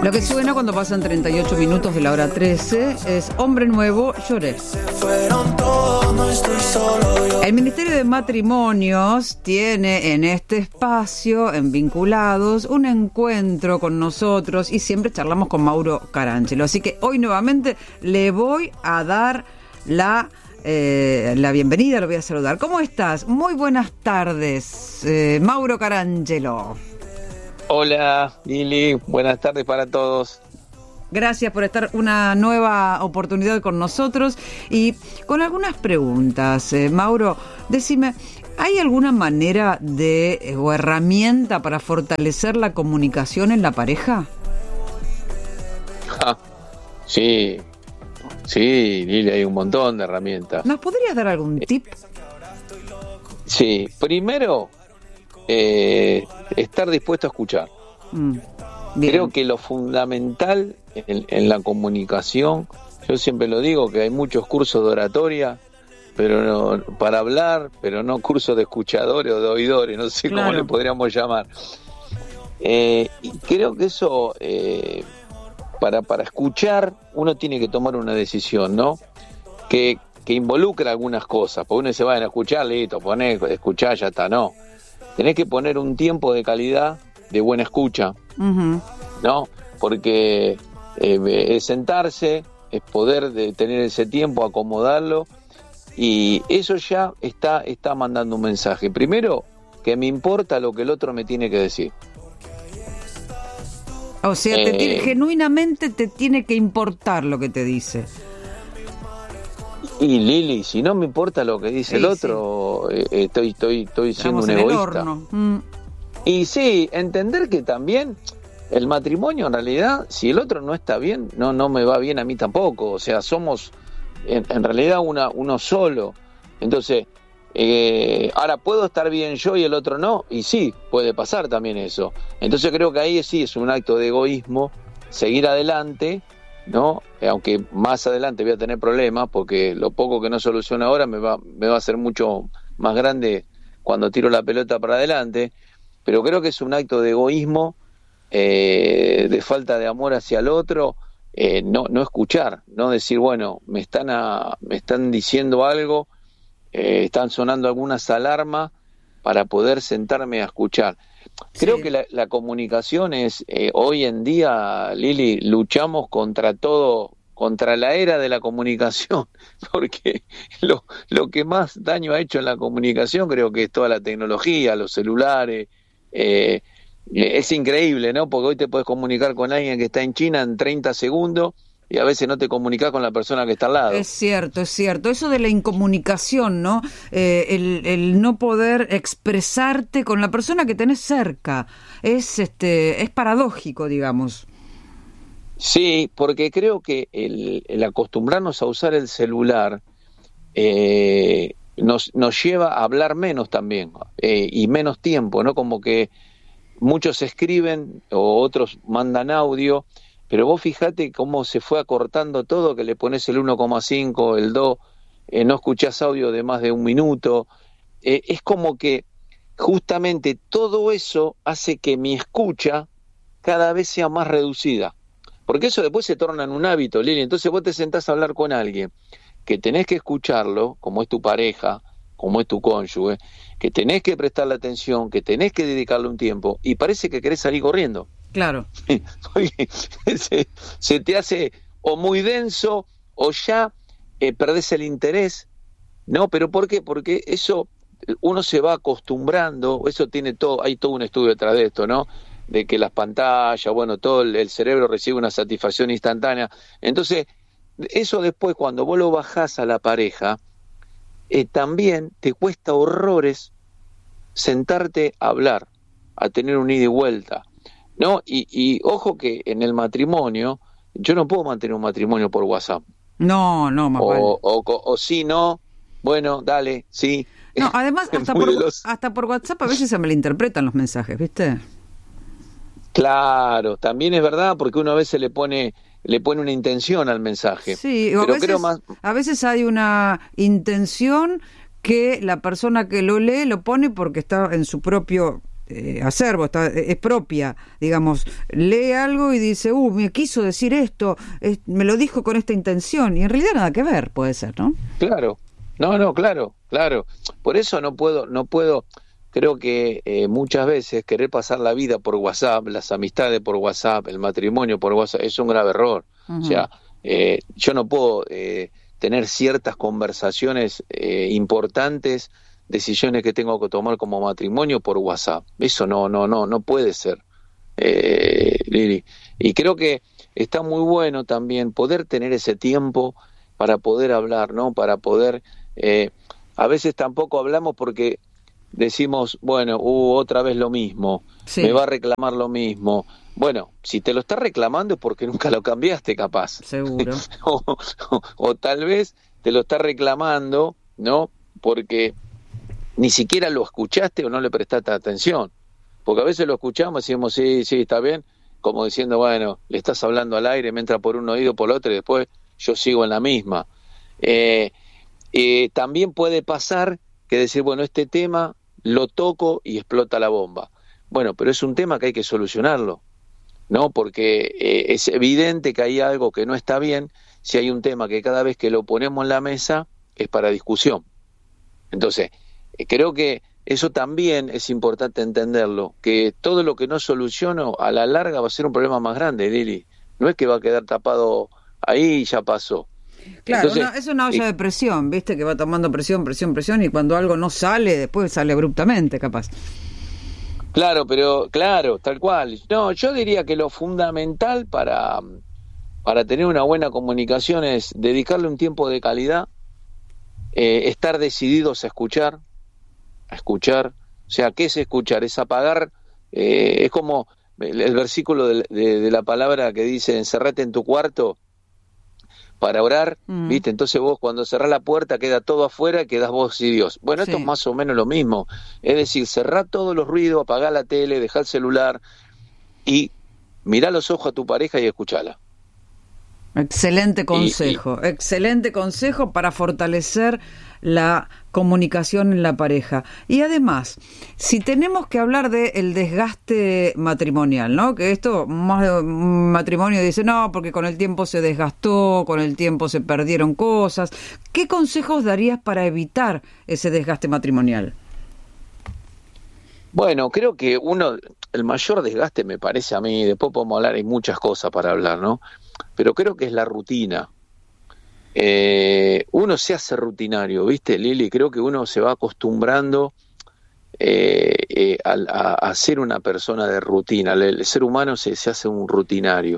Lo que suena cuando pasan 38 minutos de la hora 13 es Hombre Nuevo, Lloré. El Ministerio de Matrimonios tiene en este espacio, en Vinculados, un encuentro con nosotros y siempre charlamos con Mauro Carangelo. Así que hoy nuevamente le voy a dar la bienvenida, lo voy a saludar. ¿Cómo estás? Muy buenas tardes, Mauro Carangelo. Hola, Lili. Buenas tardes para todos. Gracias por estar una nueva oportunidad con nosotros y con algunas preguntas. Mauro, decime, ¿hay alguna manera o herramienta para fortalecer la comunicación en la pareja? Sí, Lili, hay un montón de herramientas. ¿Nos podrías dar algún tip? Sí, primero, estar dispuesto a escuchar. Creo que lo fundamental en la comunicación, yo siempre lo digo, que hay muchos cursos de oratoria, pero no, para hablar, pero no cursos de escuchadores o de oidores, no sé cómo le podríamos llamar. Y creo que eso, para escuchar, uno tiene que tomar una decisión, ¿no? Que involucra algunas cosas, porque uno se va a escuchar, listo, escuchar, ya está, no. Tenés que poner un tiempo de calidad, de buena escucha, ¿no? Porque es sentarse, es poder tener ese tiempo, acomodarlo, y eso ya está mandando un mensaje. Primero, que me importa lo que el otro me tiene que decir. O sea, genuinamente te tiene que importar lo que te dice. Y Lili, si no me importa lo que dice el otro, estoy siendo un egoísta. Y sí, entender que también el matrimonio, en realidad, si el otro no está bien, no me va bien a mí tampoco. O sea, somos en realidad uno solo. Entonces, ahora puedo estar bien yo y el otro no, y sí, puede pasar también eso. Entonces creo que ahí sí es un acto de egoísmo, seguir adelante, ¿no? Aunque más adelante voy a tener problemas, porque lo poco que no soluciona ahora me va a hacer mucho más grande cuando tiro la pelota para adelante. Pero creo que es un acto de egoísmo, de falta de amor hacia el otro, no escuchar, no decir, bueno, me están diciendo algo, están sonando algunas alarmas para poder sentarme a escuchar. Creo que la comunicación es, hoy en día, Lili, luchamos contra todo, contra la era de la comunicación, porque lo que más daño ha hecho en la comunicación creo que es toda la tecnología, los celulares. Es increíble, ¿no? Porque hoy te puedes comunicar con alguien que está en China en 30 segundos y a veces no te comunicas con la persona que está al lado. Es cierto. Eso de la incomunicación, ¿no? El no poder expresarte con la persona que tenés cerca. Es paradójico, digamos. Sí, porque creo que el acostumbrarnos a usar el celular nos lleva a hablar menos también, y menos tiempo, ¿no? Como que muchos escriben o otros mandan audio, pero vos fijate cómo se fue acortando todo, que le pones el 1,5, el 2, no escuchás audio de más de un minuto. Es como que justamente todo eso hace que mi escucha cada vez sea más reducida, porque eso después se torna en un hábito, Lili. Entonces vos te sentás a hablar con alguien que tenés que escucharlo, como es tu pareja, como es tu cónyuge, que tenés que prestarle atención, que tenés que dedicarle un tiempo, y parece que querés salir corriendo. Claro. se te hace o muy denso o ya perdés el interés, ¿no? ¿Pero por qué? Porque eso uno se va acostumbrando, eso hay todo un estudio detrás de esto, ¿no? De que las pantallas, bueno, todo el cerebro recibe una satisfacción instantánea. Entonces, eso después, cuando vos lo bajás a la pareja, también te cuesta horrores sentarte a hablar, a tener un ida y vuelta, ¿no? Y ojo que en el matrimonio, yo no puedo mantener un matrimonio por WhatsApp. No, más vale. O sí, no, bueno, dale, sí. No, además, hasta por WhatsApp a veces se malinterpretan los mensajes, ¿viste? Claro, también es verdad, porque uno a veces le pone una intención al mensaje. Sí, pero a veces hay una intención que la persona que lo lee lo pone porque está en su propio acervo, es propia, digamos, lee algo y dice, me quiso decir esto, me lo dijo con esta intención, y en realidad nada que ver, puede ser, ¿no? Claro, claro. Por eso no puedo, creo que muchas veces querer pasar la vida por WhatsApp, las amistades por WhatsApp, el matrimonio por WhatsApp, es un grave error. O sea, yo no puedo tener ciertas conversaciones importantes, decisiones que tengo que tomar como matrimonio por WhatsApp. Eso no puede ser, Lili. Y creo que está muy bueno también poder tener ese tiempo para poder hablar, ¿no? Para poder... a veces tampoco hablamos porque decimos, bueno, otra vez lo mismo, sí, me va a reclamar lo mismo. Bueno, si te lo está reclamando es porque nunca lo cambiaste, capaz. Seguro. o tal vez te lo está reclamando, ¿no? Porque ni siquiera lo escuchaste o no le prestaste atención. Porque a veces lo escuchamos y decimos, sí, está bien, como diciendo, bueno, le estás hablando al aire, me entra por un oído, por el otro, y después yo sigo en la misma. También puede pasar que decir, bueno, este tema lo toco y explota la bomba. Bueno, pero es un tema que hay que solucionarlo, ¿no? Porque es evidente que hay algo que no está bien si hay un tema que cada vez que lo ponemos en la mesa es para discusión. Entonces, creo que eso también es importante entenderlo, que todo lo que no soluciono a la larga va a ser un problema más grande, Lili. No es que va a quedar tapado ahí y ya pasó. Claro, entonces, es una olla de presión, ¿viste? Que va tomando presión, y cuando algo no sale, después sale abruptamente, capaz. Claro, tal cual. No, yo diría que lo fundamental para tener una buena comunicación es dedicarle un tiempo de calidad, estar decididos a escuchar. O sea, ¿qué es escuchar? Es apagar, es como el versículo de la palabra que dice, encerrate en tu cuarto para orar, ¿viste? Entonces vos cuando cerrás la puerta queda todo afuera, quedás vos y Dios. Bueno, esto es más o menos lo mismo. Es decir, cerrá todos los ruidos, apagá la tele, dejá el celular y mirá los ojos a tu pareja y escuchala. Excelente consejo, excelente consejo para fortalecer la comunicación en la pareja. Y además, si tenemos que hablar del desgaste matrimonial, ¿no? Que esto, más de un matrimonio dice, no, porque con el tiempo se desgastó, con el tiempo se perdieron cosas. ¿Qué consejos darías para evitar ese desgaste matrimonial? Bueno, creo que el mayor desgaste me parece a mí, después podemos hablar, hay muchas cosas para hablar, ¿no? Pero creo que es la rutina. Uno se hace rutinario, ¿viste, Lili? Creo que uno se va acostumbrando a ser una persona de rutina. El ser humano se hace un rutinario.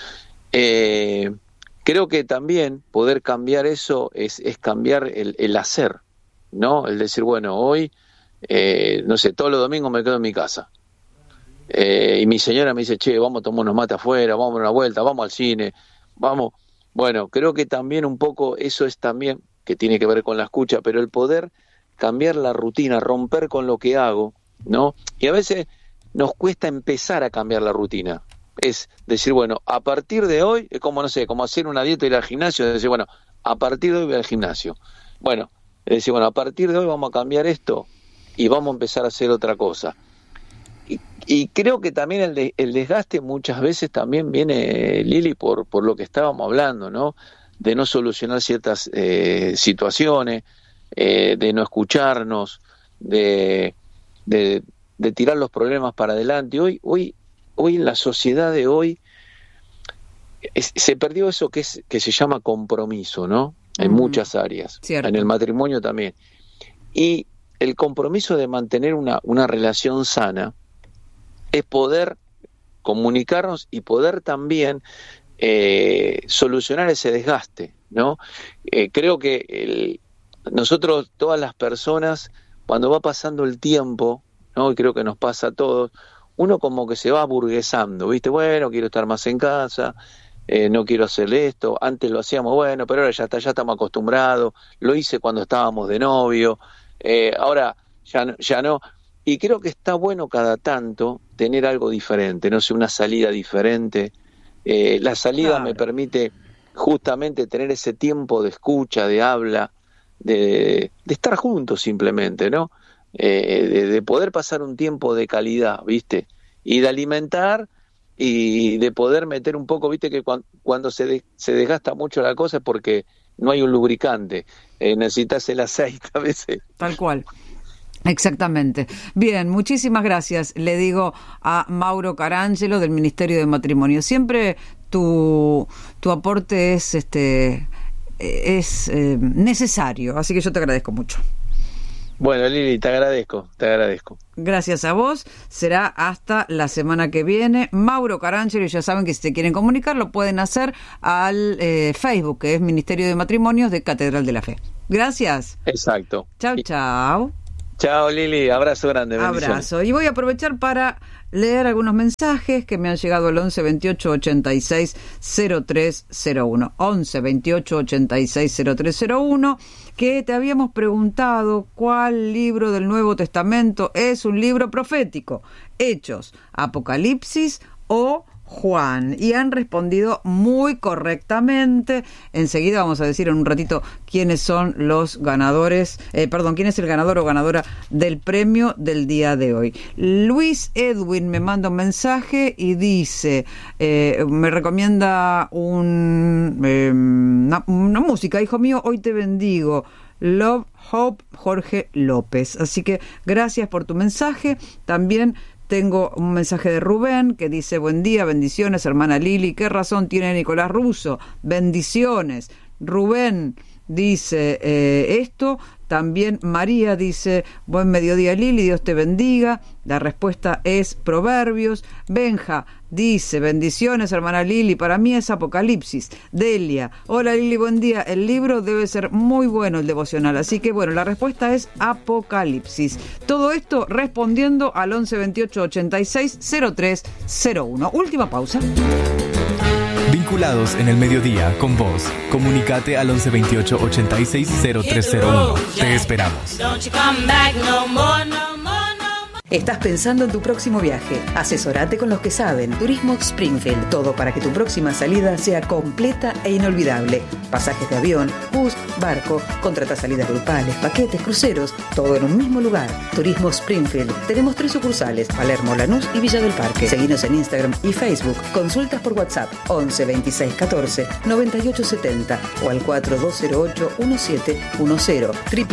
Creo que también poder cambiar eso es cambiar el hacer, ¿no? El decir, bueno, hoy, no sé, todos los domingos me quedo en mi casa. Y mi señora me dice, che, vamos a tomar unos mates afuera, vamos a dar una vuelta, vamos al cine, vamos. Bueno, creo que también un poco eso es también, que tiene que ver con la escucha, pero el poder cambiar la rutina, romper con lo que hago, ¿no? Y a veces nos cuesta empezar a cambiar la rutina. Es decir, bueno, a partir de hoy, es como, no sé, como hacer una dieta, ir al gimnasio, es decir, bueno, a partir de hoy voy al gimnasio. Bueno, es decir, bueno, a partir de hoy vamos a cambiar esto y vamos a empezar a hacer otra cosa. Y creo que también el desgaste muchas veces también viene, Lili, por lo que estábamos hablando, ¿no? De no solucionar ciertas situaciones, de no escucharnos, de tirar los problemas para adelante. Hoy en la sociedad de hoy se perdió eso que se llama compromiso, ¿no? En muchas áreas, cierto. En el matrimonio también. Y el compromiso de mantener una relación sana es poder comunicarnos y poder también solucionar ese desgaste, ¿no? Creo que nosotros, todas las personas, cuando va pasando el tiempo, ¿no? Y creo que nos pasa a todos, uno como que se va aburguesando, ¿viste? Bueno, quiero estar más en casa, no quiero hacer esto, antes lo hacíamos, bueno, pero ahora ya estamos acostumbrados, lo hice cuando estábamos de novio, ahora ya no. Y creo que está bueno cada tanto tener algo diferente, no sé, una salida diferente. La salida me permite justamente tener ese tiempo de escucha, de habla, de estar juntos simplemente, ¿no? de poder pasar un tiempo de calidad, ¿viste? Y de alimentar y de poder meter un poco, ¿viste? Que cuando se desgasta mucho la cosa es porque no hay un lubricante, necesitas el aceite a veces. Tal cual. Exactamente. Bien, muchísimas gracias, le digo a Mauro Carangelo del Ministerio de Matrimonio. Siempre tu aporte es necesario, así que yo te agradezco mucho. Bueno, Lili, te agradezco. Gracias a vos, será hasta la semana que viene. Mauro Carangelo, ya saben que si se quieren comunicar lo pueden hacer al Facebook, que es Ministerio de Matrimonios de Catedral de la Fe. Gracias. Exacto. Chau. Chao, Lili, abrazo grande. Abrazo. Y voy a aprovechar para leer algunos mensajes que me han llegado al 11 28 86 0301. 11 28 86 0301, que te habíamos preguntado cuál libro del Nuevo Testamento es un libro profético. Hechos, Apocalipsis o Juan, y han respondido muy correctamente. Enseguida vamos a decir en un ratito quiénes son los ganadores, quién es el ganador o ganadora del premio del día de hoy. Luis Edwin me manda un mensaje y dice, me recomienda una música. Hijo mío, hoy te bendigo. Love, Hope, Jorge López. Así que gracias por tu mensaje. También tengo un mensaje de Rubén que dice: buen día, bendiciones, hermana Lili. ¿Qué razón tiene Nicolás Russo? Bendiciones. Rubén dice esto. También María dice: buen mediodía, Lili, Dios te bendiga. La respuesta es Proverbios. Benja dice: bendiciones, hermana Lili, para mí es Apocalipsis. Delia: hola Lili, buen día. El libro debe ser muy bueno, el devocional. Así que bueno, la respuesta es Apocalipsis. Todo esto respondiendo al 11 28 86 0301. Última pausa. Vinculados en el mediodía con vos. Comunicate al 11 28 86 0301. Te esperamos. ¿Estás pensando en tu próximo viaje? Asesorate con los que saben. Turismo Springfield. Todo para que tu próxima salida sea completa e inolvidable. Pasajes de avión, bus, barco, contrata salidas grupales, paquetes, cruceros, todo en un mismo lugar. Turismo Springfield. Tenemos 3 sucursales: Palermo, Lanús y Villa del Parque. Seguinos en Instagram y Facebook. Consultas por WhatsApp 11 26 14 98 70 o al 4208 1710.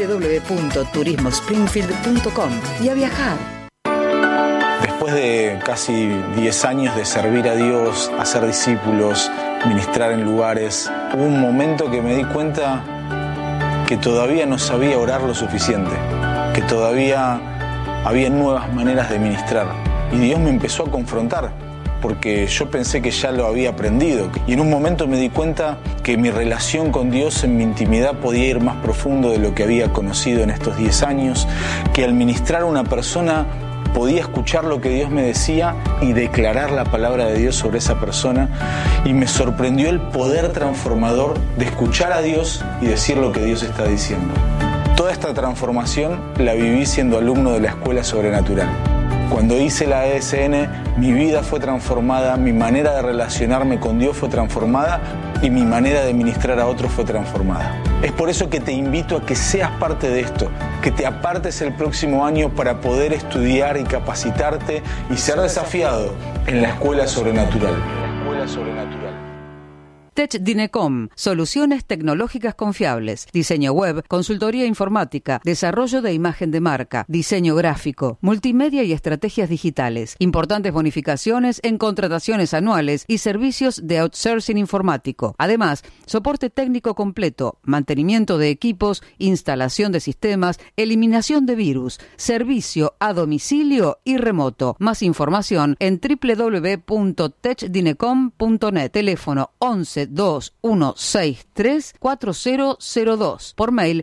www.turismospringfield.com. Y a viajar. Después de casi 10 años de servir a Dios, hacer discípulos, ministrar en lugares, hubo un momento que me di cuenta que todavía no sabía orar lo suficiente, que todavía había nuevas maneras de ministrar. Y Dios me empezó a confrontar, porque yo pensé que ya lo había aprendido. Y en un momento me di cuenta que mi relación con Dios en mi intimidad podía ir más profundo de lo que había conocido en estos 10 años, que al ministrar a una persona podía escuchar lo que Dios me decía y declarar la palabra de Dios sobre esa persona, y me sorprendió el poder transformador de escuchar a Dios y decir lo que Dios está diciendo. Toda esta transformación la viví siendo alumno de la Escuela Sobrenatural. Cuando hice la ESN, mi vida fue transformada, mi manera de relacionarme con Dios fue transformada y mi manera de ministrar a otros fue transformada. Es por eso que te invito a que seas parte de esto, que te apartes el próximo año para poder estudiar y capacitarte y ser desafiado en la Escuela Sobrenatural. TechDinecom, soluciones tecnológicas confiables, diseño web, consultoría informática, desarrollo de imagen de marca, diseño gráfico, multimedia y estrategias digitales, importantes bonificaciones en contrataciones anuales y servicios de outsourcing informático. Además, soporte técnico completo, mantenimiento de equipos, instalación de sistemas, eliminación de virus, servicio a domicilio y remoto. Más información en www.techdinecom.net. Teléfono 11-2163-4002. Por mail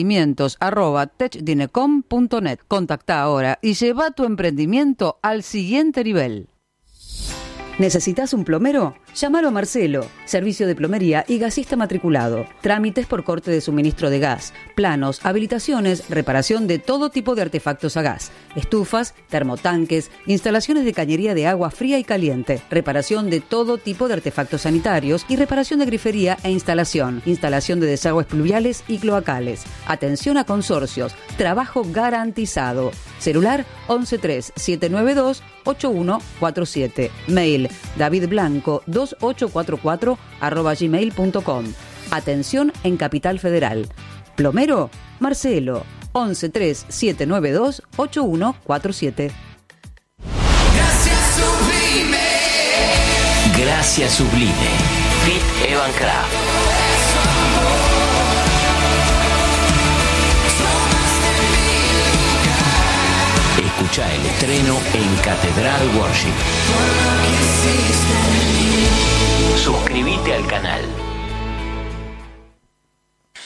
requerimientos@techdinecom.net. Contacta ahora y lleva tu emprendimiento al siguiente nivel. ¿Necesitas un plomero? Llámalo a Marcelo, servicio de plomería y gasista matriculado. Trámites por corte de suministro de gas, planos, habilitaciones, reparación de todo tipo de artefactos a gas, estufas, termotanques, instalaciones de cañería de agua fría y caliente, reparación de todo tipo de artefactos sanitarios y reparación de grifería e instalación de desagües pluviales y cloacales. Atención a consorcios, trabajo garantizado. Celular 113-792-8147. Mail davidblanco2844@gmail.com. Atención en Capital Federal. Plomero Marcelo 113-792-8147. Gracias Sublime. Fit Evan Kraft. Escucha el estreno en Catedral Worship. Suscríbete al canal.